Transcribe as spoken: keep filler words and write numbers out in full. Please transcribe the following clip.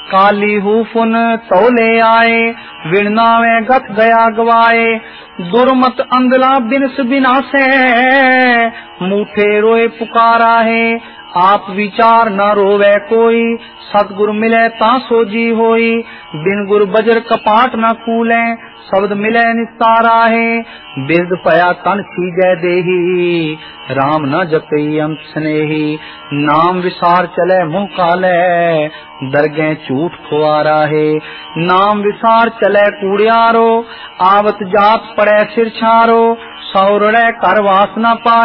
काली हूफुन तोले आए, विणनावे गत गया गवाए। दुर्मत अंधला बिनस बिनासे, मूठे रोए पुकारा है। आप विचार न रोवे कोई, सतगुर मिले ता सोजी होई। बिन गुर बजर कपाट न कूले, शब्द मिले निस्तारा है। बिरद पया तन सीजै देही, राम न जपई अंत स्नेही। नाम विसार चले मुँह काले, दरगे झूठ खुआरा है। नाम विसार चले कूड़ियारो, आवत जात पड़े सिर छारो। सौरड़े कर वास न पाए,